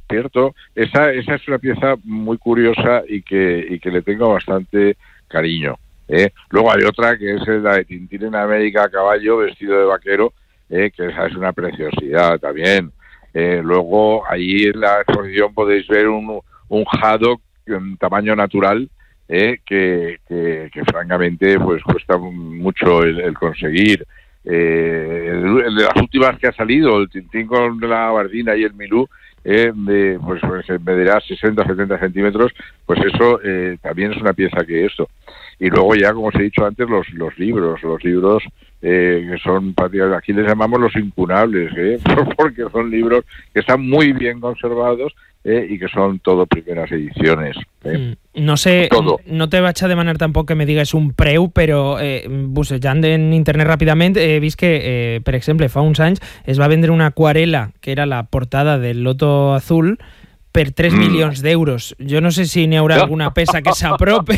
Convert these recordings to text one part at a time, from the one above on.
¿cierto? Esa es una pieza muy curiosa y que le tengo bastante cariño. Luego hay otra que es la de Tintín en América a caballo vestido de vaquero, que esa es una preciosidad también. Luego allí en la exposición podéis ver un haddock en tamaño natural, que francamente pues cuesta mucho el conseguir. El de las últimas que ha salido, el Tintín con la gabardina y el Milú, pues medirá 60-70 centímetros, pues eso también es una pieza que esto. Y luego ya, como os he dicho antes, los libros que son, aquí les llamamos los incunables, porque son libros que están muy bien conservados, i que són todo primeres edicions. No sé, no te vaig a demanar tampoc que me digues un preu, però bussejant en internet ràpidament he vist que, per exemple, fa uns anys es va vendre una aquarela que era la portada del Loto Azul per 3 milions d'euros. Jo no sé si n'hi haurà alguna peça que s'aprope.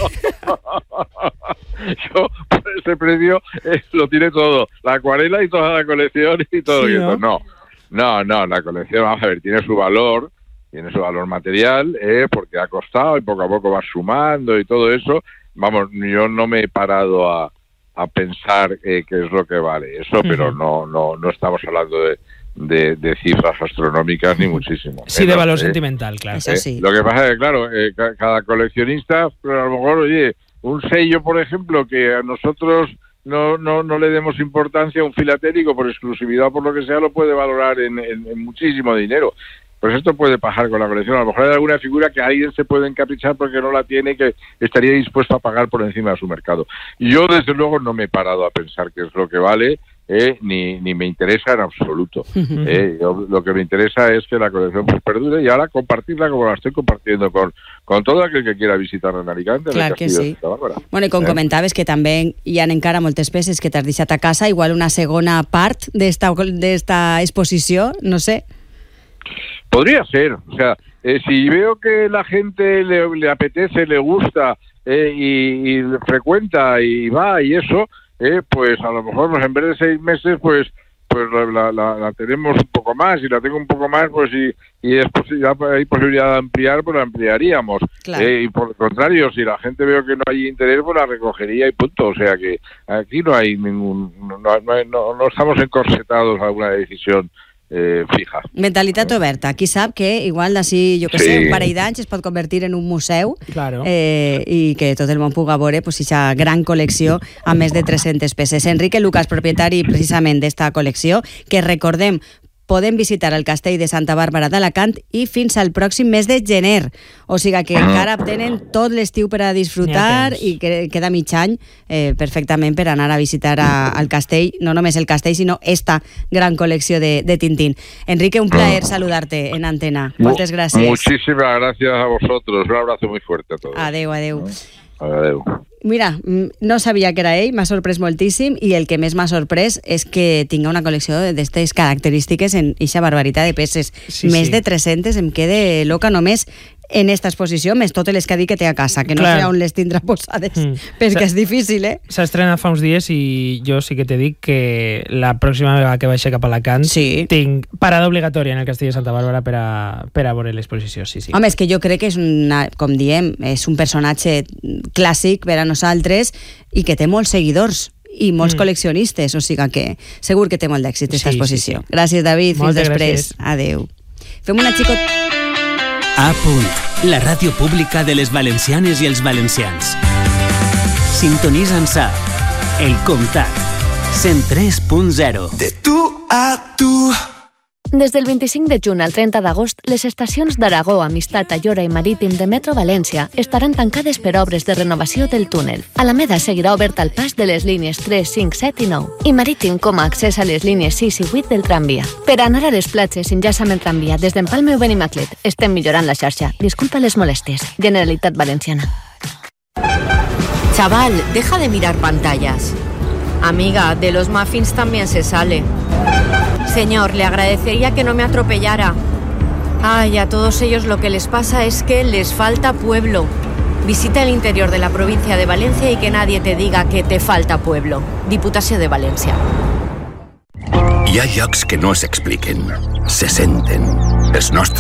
Yo, por ese precio, lo tiene todo. La acuarela y toda la colección y todo. Sí, ¿no? No, la colección, vamos a ver, tiene su valor material, porque ha costado y poco a poco va sumando y todo eso. Vamos, yo no me he parado a pensar qué es lo que vale eso, pero no estamos hablando de cifras astronómicas ni muchísimo. Sí, de valor sentimental, claro. Sí. Lo que pasa es que, claro, cada coleccionista, pero a lo mejor, oye, un sello, por ejemplo, que a nosotros no le demos importancia, un filatélico por exclusividad o por lo que sea, lo puede valorar en muchísimo dinero. Pues esto puede pasar con la colección. A lo mejor hay alguna figura que alguien se puede encaprichar porque no la tiene y que estaría dispuesto a pagar por encima de su mercado. Y yo, desde luego, no me he parado a pensar qué es lo que vale, ni me interesa en absoluto. Lo que me interesa es que la colección pues perdure y ahora compartirla como la estoy compartiendo con todo aquel que quiera visitar en Alicante. Clar que sí. Bueno, i com comentaves que també hi ha encara moltes peces que t'has deixat a casa, igual una segona part d'esta exposició, no sé. Podría ser, o sea, si veo que la gente le apetece, le gusta y frecuenta y va y eso, pues a lo mejor en vez de 6 meses, pues la tenemos un poco más y la tengo un poco más, pues y es hay posibilidad de ampliar, pues la ampliaríamos. Claro. Y por el contrario, si la gente veo que no hay interés, pues la recogería y punto. O sea que aquí no hay no estamos encorsetados a alguna decisión fija. Mentalitat oberta. Qui sap que igual d'ací, jo que sé, un parell d'anys es pot convertir en un museu, claro. I que tot el món puga veure aquesta gran col·lecció amb més de 300 peces. Enrique Lucas, propietari precisament d'esta col·lecció, que recordem, podem visitar el castell de Santa Bàrbara d'Alacant i fins al pròxim mes de gener. O sigui que encara tenen tot l'estiu per a disfrutar i que queda mig any perfectament per anar a visitar al castell, no només el castell, sinó esta gran col·lecció de Tintín. Enrique, un plaer saludarte en antena. Moltes gràcies. Muchísimas gracias a vosotros. Un abrazo muy fuerte a todos. Adeu. Adeu. Mira, no sabia que era ell, m'ha sorprès moltíssim i el que més m'ha sorprès és que tinga una col·lecció d'aquestes característiques en eixa barbaritat de peces. Més de 300, em quede loca només en esta exposició, més totes les que ha dit que té a casa, que no sé on les tindrà posades, perquè és difícil, S'ha estrenat fa uns dies i jo sí que t'he dit que la pròxima vegada que baixi cap a Alacant tinc parada obligatòria en el Castell de Santa Bàrbara per a veure l'exposició, sí. Home, és que jo crec que és com diem, és un personatge clàssic per a nosaltres i que té molts seguidors i molts col·leccionistes, o sigui que segur que té molt d'èxit aquesta exposició. Gràcies, David, fins després. Adeu. Fem una xicot... A punt, la ràdio pública de les valencianes i els valencians. Sintonitza'ns a El Comtat 103.0. De tu a tu. Des del 25 de juny al 30 d'agost, les estacions d'Aragó, Amistat, Ayora i Marítim de Metro València estaran tancades per obres de renovació del túnel. Alameda seguirà obert al pas de les línies 3, 5, 7 i 9 i Marítim com a accés a les línies 6 i 8 del tramvia. Per anar a les platges enllaça amb el tramvia des d'Empalme o Benimaclet. Estem millorant la xarxa. Disculpa les molèsties. Generalitat Valenciana. Chaval, deja de mirar pantallas. Amiga, de los muffins también se sale. Señor, le agradecería que no me atropellara. Ay, a todos ellos lo que les pasa es que les falta pueblo. Visita el interior de la provincia de Valencia y que nadie te diga que te falta pueblo. Diputació de València. Hi ha llocs que no s'expliquen, se senten. Els nostres